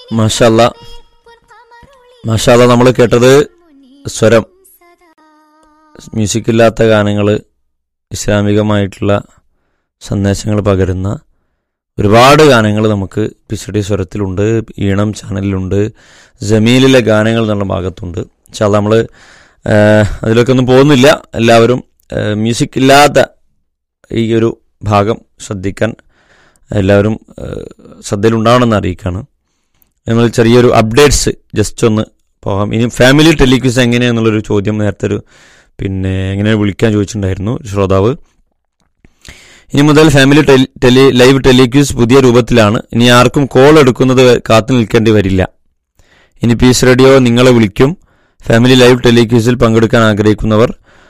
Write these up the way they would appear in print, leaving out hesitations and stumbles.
മാഷാല്ലാ മാഷാല്ലാ, നമ്മൾ കേട്ടത് സ്വരം, മ്യൂസിക്കില്ലാത്ത ഗാനങ്ങൾ, ഇസ്ലാമികമായിട്ടുള്ള സന്ദേശങ്ങൾ പകരുന്ന ഒരുപാട് ഗാനങ്ങൾ നമുക്ക് പിസഡി സ്വരത്തിലുണ്ട്, ഈണം ചാനലിലുണ്ട്, ജമീലിലെ ഗാനങ്ങൾ എന്നുള്ള ഭാഗത്തുണ്ട്. ഇൻഷാല്ലാ നമ്മൾ അതിലൊക്കെ ഒന്നും പോകുന്നില്ല. എല്ലാവരും മ്യൂസിക് ഇല്ലാത്ത ഈ ഒരു ഭാഗം ശ്രദ്ധിക്കാൻ എല്ലാവരും ശ്രദ്ധയിലുണ്ടാവണമെന്ന് അറിയിക്കുകയാണ്. നമ്മൾ ചെറിയൊരു അപ്ഡേറ്റ്സ് ജസ്റ്റ് ഒന്ന് പോകാം. ഇനി ഫാമിലി ടെലിക്യൂസ് എങ്ങനെയാണെന്നുള്ളൊരു ചോദ്യം നേരത്തെ ഒരു എങ്ങനെ വിളിക്കാൻ ചോദിച്ചിട്ടുണ്ടായിരുന്നു ശ്രോതാവ്. ഇനി മുതൽ ഫാമിലി ലൈവ് ടെലിക്യൂസ് പുതിയ രൂപത്തിലാണ്. ഇനി ആർക്കും കോൾ എടുക്കുന്നത് കാത്തു നിൽക്കേണ്ടി വരില്ല. ഇനി പീസ് റേഡിയോ നിങ്ങളെ വിളിക്കും. ഫാമിലി ലൈവ് ടെലിക്യൂസിൽ പങ്കെടുക്കാൻ ആഗ്രഹിക്കുന്നവർ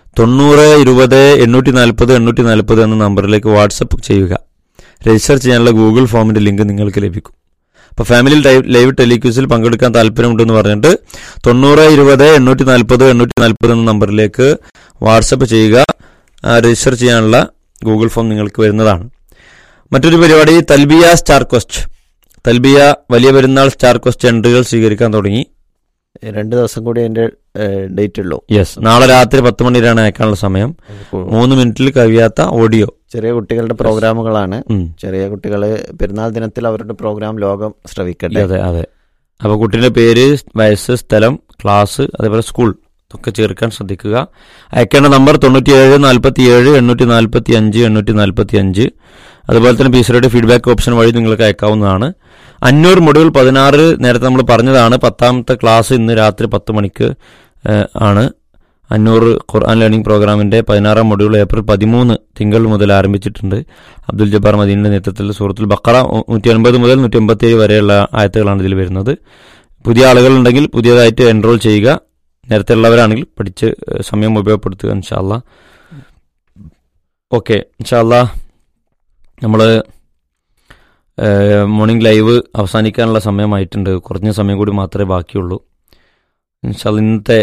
9020 840 എന്ന നമ്പറിലേക്ക് വാട്സപ്പ് ചെയ്യുക. രജിസ്റ്റർ ചെയ്യാനുള്ള ഗൂഗിൾ ഫോമിന്റെ ലിങ്ക് നിങ്ങൾക്ക് ലഭിക്കും. അപ്പോൾ ഫാമിലി ലൈവ് ടെലിക്യൂസിൽ പങ്കെടുക്കാൻ താല്പര്യമുണ്ടെന്ന് പറഞ്ഞിട്ട് 9020 840 എന്ന നമ്പറിലേക്ക് വാട്സപ്പ് ചെയ്യുക. രജിസ്റ്റർ ചെയ്യാനുള്ള ഗൂഗിൾ ഫോം നിങ്ങൾക്ക് വരുന്നതാണ്. മറ്റൊരു പരിപാടി തൽബിയ സ്റ്റാർ ക്വസ്റ്റ്. തൽബിയ വലിയ പെരുന്നാൾ സ്റ്റാർ ക്വസ്റ്റ് എൻട്രികൾ സ്വീകരിക്കാൻ തുടങ്ങി. 2 ദിവസം കൂടി അതിന്റെ ഡേറ്റ് ഉള്ളൂ. യെസ്, നാളെ രാത്രി 10 മണിയിലാണ് അയക്കാനുള്ള സമയം. 3 മിനിറ്റിൽ കവിയാത്ത ഓഡിയോ. ചെറിയ കുട്ടികളുടെ പ്രോഗ്രാമുകളാണ്. ചെറിയ കുട്ടികള് പെരുന്നാൾ ദിനത്തിൽ അവരുടെ പ്രോഗ്രാം ലോകം ശ്രവിക്കട്ടെ. അതെ അതെ. അപ്പൊ കുട്ടിയുടെ പേര്, വയസ്സ്, സ്ഥലം, ക്ലാസ്, അതേപോലെ സ്കൂൾ ഒക്കെ ചേർക്കാൻ ശ്രദ്ധിക്കുക. അയക്കേണ്ട നമ്പർ 9747 845 845. അതുപോലെ തന്നെ പീസറുടെ ഫീഡ്ബാക്ക് ഓപ്ഷൻ വഴി നിങ്ങൾക്ക് അയക്കാവുന്നതാണ്. 500 മൊഡ്യൂൾ 16 നേരത്തെ നമ്മൾ പറഞ്ഞതാണ്. 10ാമത്തെ ക്ലാസ് ഇന്ന് രാത്രി 10 മണിക്ക് ആണ്. 500 ഖുർആൻ ലേണിംഗ് പ്രോഗ്രാമിന്റെ 16ാം മൊഡ്യൂൾ ഏപ്രിൽ 13 തിങ്കൾ മുതൽ ആരംഭിച്ചിട്ടുണ്ട്. അബ്ദുൽ ജബ്ബാർ മദീനിന്റെ നേതൃത്വത്തിൽ സൂറത്തുൽ ബഖറ 180 മുതൽ 187 വരെയുള്ള ആയത്തുകളാണ് ഇതിൽ വരുന്നത്. പുതിയ ആളുകൾ ഉണ്ടെങ്കിൽ പുതിയതായിട്ട് എൻറോൾ ചെയ്യുക. നേരത്തെ ഉള്ളവരാണെങ്കിൽ പഠിച്ച് സമയം ഉപയോഗപ്പെടുത്തുക. ഇൻഷാ അല്ലാ. ഓക്കെ, ഇൻഷാ അല്ലാ നമ്മൾ മോർണിംഗ് ലൈവ് അവസാനിക്കാനുള്ള സമയമായിട്ടുണ്ട്. കുറഞ്ഞ സമയം കൂടി മാത്രമേ ബാക്കിയുള്ളൂ. ഇൻഷാ അല്ലാ ഇന്നത്തെ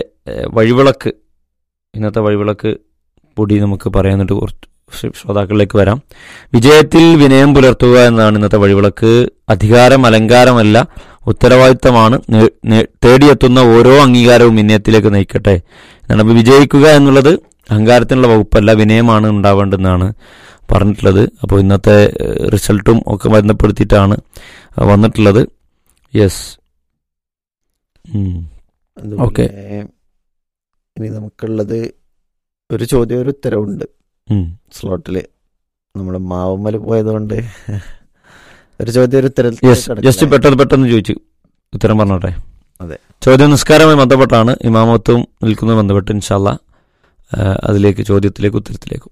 വഴിവിളക്ക് പൊടി നമുക്ക് പറയാനിട്ട് കുറച്ച് ശ്രോതാക്കളിലേക്ക് വരാം. വിജയത്തിൽ വിനയം പുലർത്തുക എന്നതാണ് ഇന്നത്തെ വഴിവിളക്ക്. അധികാരം അലങ്കാരമല്ല, ഉത്തരവാദിത്തമാണ്. തേടിയെത്തുന്ന ഓരോ അംഗീകാരവും വിനയത്തിലേക്ക് നയിക്കട്ടെ എന്നാണ്. അപ്പോൾ വിജയിക്കുക എന്നുള്ളത് അഹങ്കാരത്തിനുള്ള വകുപ്പല്ല, വിനയമാണ് ഉണ്ടാവേണ്ടതെന്നാണ് പറഞ്ഞിട്ടുള്ളത്. അപ്പോൾ ഇന്നത്തെ റിസൾട്ടും ഒക്കെ ബന്ധപ്പെടുത്തിയിട്ടാണ് വന്നിട്ടുള്ളത്. Yes, okay. ഇനി നമുക്കുള്ളത് ഒരു ചോദ്യം ഒരു ഉത്തരവുണ്ട് സ്ലോട്ടില്. നമ്മൾ മാവുമ്മൽ പോയതുകൊണ്ട് ഒരു ചോദ്യം ഒരു ഉത്തരം ജസ്റ്റ് പെട്ടെന്ന് ചോദിച്ചു ഉത്തരം പറഞ്ഞോട്ടെ. അതെ, ചോദ്യം നിസ്കാരവുമായി ബന്ധപ്പെട്ടാണ്, ഇമാമത്തും നിൽക്കുന്നത് ബന്ധപ്പെട്ട്. ഇൻഷാ അല്ലാ അതിലേക്ക് ചോദ്യത്തിലേക്ക് ഉത്തരത്തിലേക്കും.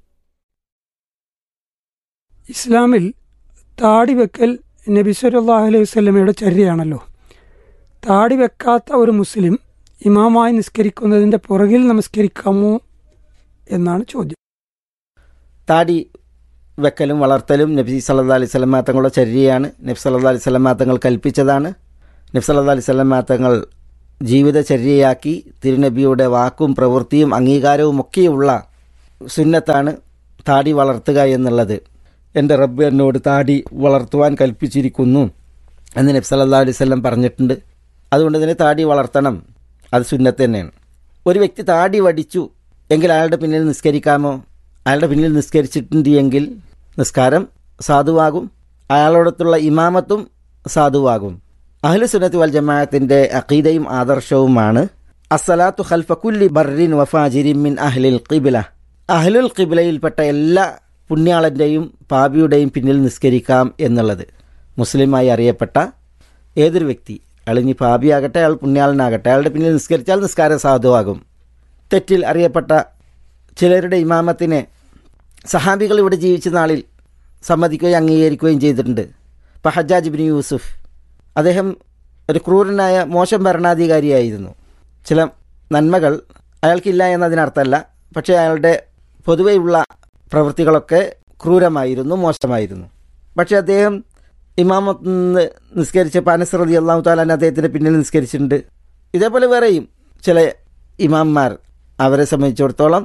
ഇസ്ലാമിൽ താടി വെക്കൽ നബി സല്ലല്ലാഹു അലൈഹി വസല്ലമയുടെ ചര്യയാണല്ലോ. താടി വെക്കാത്ത ഒരു മുസ്ലിം ഇമാമായി നിസ്കരിക്കുന്നതിൻ്റെ പുറകിൽ നമസ്കരിക്കാമോ എന്നാണ് ചോദ്യം. താടി വെക്കലും വളർത്തലും നബി സല്ലല്ലാഹു അലൈഹി വസല്ലം തങ്ങളുടെ ചര്യയാണ്. നബി സല്ലല്ലാഹു അലൈഹി വസല്ലം തങ്ങൾ കൽപ്പിച്ചതാണ്. നബി സല്ലല്ലാഹു അലൈഹി വസല്ലം തങ്ങൾ ജീവിതചര്യയാക്കി. തിരുനബിയുടെ വാക്കും പ്രവൃത്തിയും അംഗീകാരവും ഒക്കെയുള്ള സുന്നത്താണ് താടി വളർത്തുക എന്നുള്ളത്. എൻ്റെ റബ്ബ് എന്നോട് താടി വളർത്തുവാൻ കൽപ്പിച്ചിരിക്കുന്നു എന്ന് നബി സല്ലല്ലാഹു അലൈഹി വസല്ലം പറഞ്ഞിട്ടുണ്ട്. അതുകൊണ്ട് തന്നെ താടി വളർത്തണം, അത് സുന്നത്ത് തന്നെയാണ്. ഒരു വ്യക്തി താടി വടിച്ചു എങ്കിൽ അയാളുടെ പിന്നിൽ നിസ്കരിക്കാമോ? അയാളുടെ പിന്നിൽ നിസ്കരിച്ചിട്ടുണ്ട് എങ്കിൽ നിസ്കാരം സാധുവാകും, അയാളോടത്തുള്ള ഇമാമത്തും സാധുവാകും. അഹ്ലു സുന്നത്ത് വൽ ജമാഅത്തിന്റെ അഖീദയും ആദർശവുമാണ് അസ്സലാത്തു ഖൽഫ കുല്ലി ബർറിൻ വഫാജിരിൻ മിൻ അഹ്ലിൽ ഖിബ്ല. അഹ്ലുൽ ഖിബ്ലയിൽപ്പെട്ട എല്ലാ പുണ്യാളൻ്റെയും പാപിയുടെയും പിന്നിൽ നിസ്കരിക്കാം എന്നുള്ളത്. മുസ്ലിമായി അറിയപ്പെട്ട ഏതൊരു വ്യക്തി, അയാൾ ഇനി പാപിയാകട്ടെ അയാൾ പുണ്യാളനാകട്ടെ, അയാളുടെ പിന്നിൽ നിസ്കരിച്ചാൽ നിസ്കാരം സാധുവാകും. തെറ്റിൽ അറിയപ്പെട്ട ചിലരുടെ ഇമാമത്തിനെ സഹാബികൾ ഇവിടെ ജീവിച്ച നാളിൽ സമ്മതിക്കുകയും അംഗീകരിക്കുകയും ചെയ്തിട്ടുണ്ട്. ഇപ്പോൾ ഹജ്ജാജ് ഇബ്നു യൂസുഫ്, അദ്ദേഹം ഒരു ക്രൂരനായ മോശം ഭരണാധികാരിയായിരുന്നു. ചില നന്മകൾ അയാൾക്കില്ല എന്നതിനർത്ഥമല്ല, പക്ഷേ അയാളുടെ പൊതുവെയുള്ള പ്രവൃത്തികളൊക്കെ ക്രൂരമായിരുന്നു, മോശമായിരുന്നു. പക്ഷേ അദ്ദേഹം ഇമാമത്ത് നിന്ന് നിസ്കരിച്ചപ്പോൾ അനസ് റളിയല്ലാഹു തആല അദ്ദേഹത്തിൻ്റെ പിന്നിൽ നിസ്കരിച്ചിട്ടുണ്ട്. ഇതേപോലെ വേറെയും ചില ഇമാംമാർ, അവരെ സംബന്ധിച്ചിടത്തോളം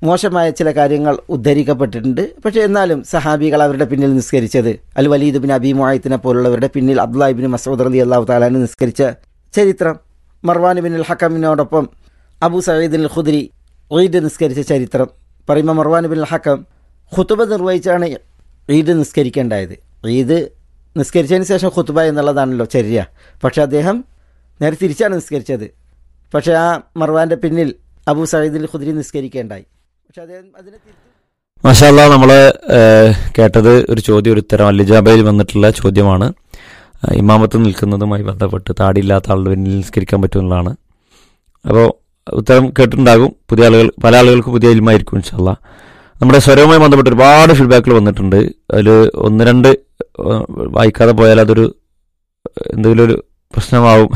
മോശമായ ചില കാര്യങ്ങൾ ഉദ്ധരിക്കപ്പെട്ടിട്ടുണ്ട്. പക്ഷേ എന്നാലും സഹാബികൾ അവരുടെ പിന്നിൽ നിസ്കരിച്ചത്, അൽ വലീദ് ബിൻ അബി മുഅയ്ത്തിനെ പോലുള്ളവരുടെ പിന്നിൽ അബ്ദുല്ലാഹി ഇബ്നു മസ്ഊദ് റളിയല്ലാഹു തആല അൻഹു നിസ്കരിച്ച ചരിത്രം, മർവാൻ ബിൻ അൽ ഹക്കമിനോടൊപ്പം അബൂ സഈദ് അൽ ഖുദ്രി ഈദ് നിസ്കരിച്ച ചരിത്രം പറയുമ്പോൾ മർവാൻ ബിൻ അൽ ഹക്കം ഖുതുബ നിർവഹിച്ചാണ് ഈദ് നിസ്കരിക്കേണ്ടായത്. ഈദ് നിസ്കരിച്ചതിന് ശേഷം ഖുതുബ എന്നുള്ളതാണല്ലോ ചര്യ. പക്ഷെ അദ്ദേഹം നേരെ തിരിച്ചാണ് നിസ്കരിച്ചത്. പക്ഷേ ആ മർവാൻ്റെ പിന്നിൽ അബൂ സഈദ് അൽ ഖുദ്രി നിസ്കരിക്കേണ്ടായി. പക്ഷെ അദ്ദേഹം അതിനെ മാഷാ അല്ലാഹ്, നമ്മൾ കേട്ടത് ഒരു ചോദ്യം, ഒരു ഉത്തരം അല്ലിജാബയിൽ വന്നിട്ടുള്ള ചോദ്യമാണ്. ഇമാമത്ത് നിൽക്കുന്നതുമായി ബന്ധപ്പെട്ട് താടിയില്ലാത്ത ആളുടെ പിന്നിൽ നിസ്കരിക്കാൻ പറ്റുന്നതാണ്. അപ്പോൾ ഉത്തരം കേട്ടിട്ടുണ്ടാകും. പുതിയ ആളുകൾ, പല ആളുകൾക്ക് പുതിയ ഇൽമായിരിക്കും ഇൻഷാ അല്ലാഹ്. നമ്മുടെ സ്വരവുമായി ബന്ധപ്പെട്ട് ഒരുപാട് ഫീഡ്ബാക്കുകൾ വന്നിട്ടുണ്ട്. അതിൽ ഒന്ന് രണ്ട് വായിക്കാതെ പോയാൽ അതൊരു എന്തെങ്കിലും ഒരു പ്രശ്നമാവും.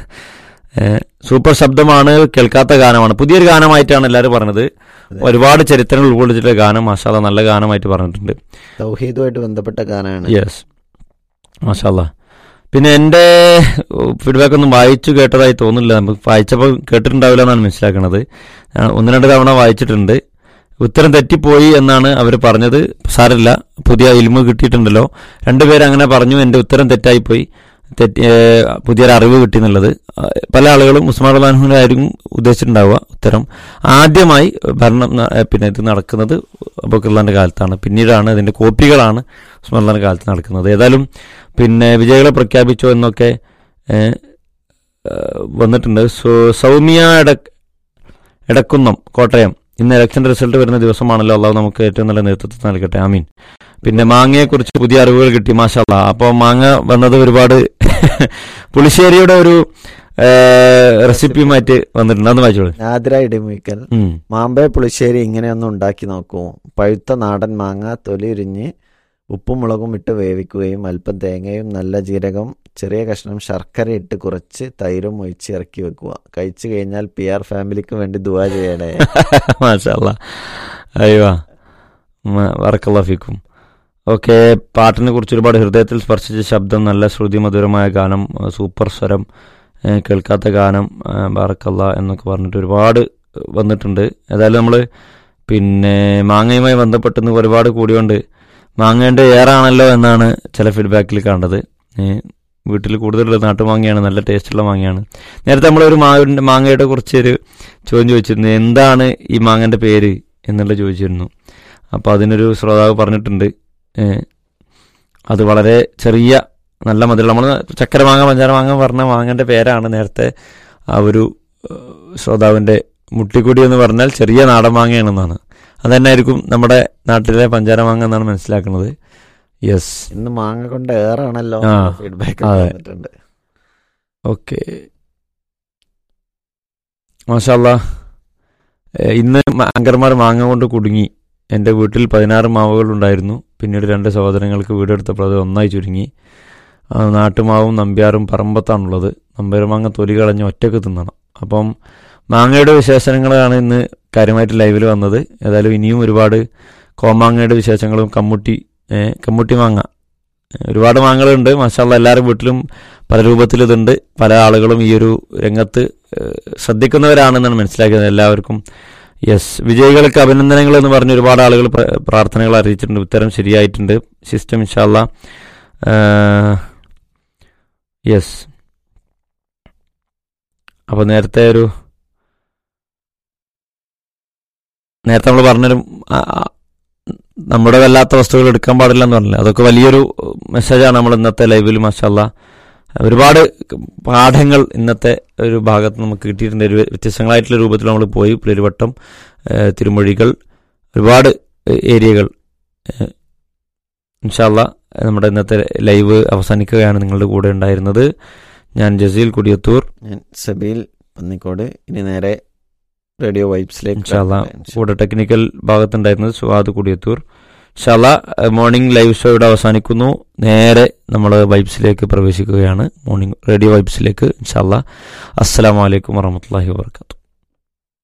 സൂപ്പർ ശബ്ദമാണ്, കേൾക്കാത്ത ഗാനമാണ്, പുതിയൊരു ഗാനമായിട്ടാണ് എല്ലാവരും പറഞ്ഞത്. ഒരുപാട് ചരിത്രങ്ങൾ ഉൾക്കൊള്ളിച്ചിട്ടുള്ള ഗാനം മാഷാ അല്ലാഹ് നല്ല ഗാനമായിട്ട് പറഞ്ഞിട്ടുണ്ട്. തൗഹീദുമായിട്ട് ബന്ധപ്പെട്ട ഗാനമാണ്. യെസ്, മാഷാ അല്ലാഹ്. പിന്നെ എൻ്റെ ഫീഡ്ബാക്ക് ഒന്നും വായിച്ചു കേട്ടതായി തോന്നുന്നില്ല. നമുക്ക് വായിച്ചപ്പോൾ കേട്ടിട്ടുണ്ടാവില്ല എന്നാണ് മനസ്സിലാക്കുന്നത്. ഞാൻ ഒന്ന് രണ്ട് തവണ വായിച്ചിട്ടുണ്ട്. ഉത്തരം തെറ്റിപ്പോയി എന്നാണ് അവർ പറഞ്ഞത്. സാരമില്ല, പുതിയ ഇൽമു കിട്ടിയിട്ടുണ്ടല്ലോ. രണ്ടുപേരും അങ്ങനെ പറഞ്ഞു, എൻ്റെ ഉത്തരം തെറ്റായിപ്പോയി, പുതിയൊരു അറിവ് കിട്ടി എന്നുള്ളത്. പല ആളുകളും ഉസ്മാൻ റളിയല്ലാഹു ആയിരിക്കും ഉദ്ദേശിച്ചിട്ടുണ്ടാവുക ഉത്തരം. ആദ്യമായി ഭരണം പിന്നെ ഇത് നടക്കുന്നത് അബൂബക്കർ റളിയല്ലാഹുവിൻ്റെ കാലത്താണ്. പിന്നീടാണ് ഇതിൻ്റെ കോപ്പികളാണ് ഉസ്മാൻ റളിയല്ലാഹുവിൻ്റെ കാലത്ത് നടക്കുന്നത്. ഏതായാലും പിന്നെ വിജയികളെ പ്രഖ്യാപിച്ചോ എന്നൊക്കെ വന്നിട്ടുണ്ട്. സൗമ്യ എടക്കുന്നം, കോട്ടയം, ഇന്ന് ഇലക്ഷൻ റിസൾട്ട് വരുന്ന ദിവസമാണല്ലോ. അള്ളാഹു നമുക്ക് ഏറ്റവും നല്ല നേതൃത്വം നൽകട്ടെ, ആമീൻ. പിന്നെ മാങ്ങയെക്കുറിച്ച് പുതിയ അറിവുകൾ കിട്ടി, മാഷാ അല്ലാഹ്. അപ്പോൾ മാങ്ങ വന്നത് ഒരുപാട് പുളിശ്ശേരിയുടെ ഒരു റെസിപ്പിയുമായിട്ട് വന്നിട്ടുണ്ട്. അന്ന് വായിച്ചോളൂ. നാദിര ഇടിമിക്കൽ, മാമ്പഴ പുളിശ്ശേരി ഇങ്ങനെയൊന്നും ഉണ്ടാക്കി നോക്കൂ. പഴുത്ത നാടൻ മാങ്ങ തൊലി ഉരിഞ്ഞ് ഉപ്പും മുളകും ഇട്ട് വേവിക്കുകയും അല്പം തേങ്ങയും നല്ല ജീരകം ചെറിയ കഷ്ണം ശർക്കര ഇട്ട് കുറച്ച് തൈരും ഒഴിച്ച് ഇറക്കി വെക്കുക. കഴിച്ചു കഴിഞ്ഞാൽ PR ഫാമിലിക്ക് വേണ്ടി ദുആ ചെയ്യണേ. മാഷാ അല്ലാഹ്, അയ്യോ ബറക്കല്ലാഹു ഫീക്കും. ഓക്കെ, പാട്ടിനെ കുറിച്ച് ഒരുപാട് ഹൃദയത്തിൽ സ്പർശിച്ച ശബ്ദം, നല്ല ശ്രുതി മധുരമായ ഗാനം, സൂപ്പർ സ്വരം, കേൾക്കാത്ത ഗാനം, ബറക്കല്ലാഹ് എന്നൊക്കെ പറഞ്ഞിട്ട് ഒരുപാട് വന്നിട്ടുണ്ട്. ഏതായാലും നമ്മൾ പിന്നെ മാങ്ങയുമായി ബന്ധപ്പെട്ടെന്ന് ഒരുപാട് കൂടിയോണ്ട് മാങ്ങേൻ്റെ ഏറാണല്ലോ എന്നാണ് ചില ഫീഡ്ബാക്കിൽ കണ്ടത്. വീട്ടിൽ കൂടുതലുള്ള നാട്ടുമാങ്ങയാണ്, നല്ല ടേസ്റ്റുള്ള മാങ്ങയാണ്. നേരത്തെ നമ്മളൊരു മാങ്ങയുടെ കുറിച്ചൊരു ചോദ്യം ചോദിച്ചിരുന്നു, എന്താണ് ഈ മാങ്ങേൻ്റെ പേര് എന്നുള്ള ചോദിച്ചിരുന്നു. അപ്പോൾ അതിനൊരു ശ്രോതാവ് പറഞ്ഞിട്ടുണ്ട്, അത് വളരെ ചെറിയ നല്ല മധുരം, നമ്മൾ ചക്കര മാങ്ങ പഞ്ചാര മാങ്ങ പറഞ്ഞ മാങ്ങേൻ്റെ പേരാണ്. നേരത്തെ ആ ഒരു ശ്രോതാവിൻ്റെ മുട്ടിക്കുടി എന്ന് പറഞ്ഞാൽ ചെറിയ നാടൻ മാങ്ങയാണെന്നാണ്. അതന്നെ ആയിരിക്കും നമ്മുടെ നാട്ടിലെ പഞ്ചാര മാങ്ങ എന്നാണ് മനസ്സിലാക്കുന്നത്. യെസ്, ഇന്ന് മാങ്ങ കൊണ്ട് ഏറാണല്ലോ ഫീഡ്ബാക്ക് വന്നിട്ടുണ്ട്. ഓക്കെ, മാഷാ അല്ലാഹ്. ഇന്ന് ആങ്കർമാർ മാങ്ങ കൊണ്ട് കുടുങ്ങി. എൻ്റെ വീട്ടിൽ 16 മാവുകളുണ്ടായിരുന്നു. പിന്നീട് 2 സഹോദരങ്ങൾക്ക് വീടെടുത്തപ്പോൾ അത് ഒന്നായി ചുരുങ്ങി. നാട്ടുമാവും നമ്പ്യാറും പറമ്പത്താണുള്ളത്. നമ്പ്യാർ മാങ്ങ തൊലി കളഞ്ഞ് ഒറ്റക്ക് തിന്നണം. അപ്പം മാങ്ങയുടെ വിശേഷങ്ങളാണ് ഇന്ന് കാര്യമായിട്ട് ലൈവിൽ വന്നത്. ഏതായാലും ഇനിയും ഒരുപാട് കോമാങ്ങയുടെ വിശേഷങ്ങളും, കമ്മുട്ടി മാങ്ങ, ഒരുപാട് മാങ്ങകളുണ്ട്. മാഷാ അല്ലാഹ്, എല്ലാവരും വീട്ടിലും പല രൂപത്തിൽ ഇതുണ്ട്. പല ആളുകളും ഈ ഒരു രംഗത്ത് ശ്രദ്ധിക്കുന്നവരാണെന്നാണ് മനസ്സിലാക്കിയത് എല്ലാവർക്കും. യെസ്, വിജയികൾക്ക് അഭിനന്ദനങ്ങൾ എന്ന് പറഞ്ഞ് ഒരുപാട് ആളുകൾ പ്രാർത്ഥനകൾ അറിയിച്ചിട്ടുണ്ട്. ഉത്തരം ശരിയായിട്ടുണ്ട്. സിസ്റ്റം ഇൻഷാ അല്ലാഹ്. യെസ്, അപ്പോൾ നേരത്തെ നമ്മൾ പറഞ്ഞൊരു നമ്മുടെ വല്ലാത്ത വസ്തുക്കൾ എടുക്കാൻ പാടില്ല എന്ന് പറഞ്ഞില്ല, അതൊക്കെ വലിയൊരു മെസ്സേജാണ് നമ്മൾ ഇന്നത്തെ ലൈവിൽ. മാഷാ അല്ലാഹ്, ഒരുപാട് പാഠങ്ങൾ ഇന്നത്തെ ഒരു ഭാഗത്ത് നമുക്ക് കിട്ടിയിട്ടുണ്ട്. ഒരു വ്യത്യസ്തങ്ങളായിട്ടുള്ള രൂപത്തിൽ നമ്മൾ പോയി. പുലരിവട്ടം, തിരുമൊഴികൾ, ഒരുപാട് ഏരിയകൾ. ഇൻഷാ അല്ലാഹ് നമ്മുടെ ഇന്നത്തെ ലൈവ് അവസാനിക്കുകയാണ്. നിങ്ങളുടെ കൂടെ ഉണ്ടായിരുന്നത് ഞാൻ ജസീൽ കുടിയത്തൂർ, ഞാൻ സബീൽ പന്നിക്കോട്. ഇനി നേരെ റേഡിയോ വൈബ്സിലേക്ക്. ഇൻഷാ അല്ലാഹ് കൂടെ ടെക്നിക്കൽ ഭാഗത്തുണ്ടായിരുന്നത് സുഹാദ് കുടിയത്തൂർ. ഇൻഷാ അല്ലാഹ് മോർണിംഗ് ലൈവ് ഷോ ഇവിടെ അവസാനിക്കുന്നു. നേരെ നമ്മൾ വൈബ്സിലേക്ക് പ്രവേശിക്കുകയാണ്, മോർണിംഗ് റേഡിയോ വൈബ്സിലേക്ക്. ഇൻഷാ അല്ലാഹ്. അസ്സലാമു അലൈക്കും വറഹ്മത്തുള്ളാഹി വബറകാതുഹു.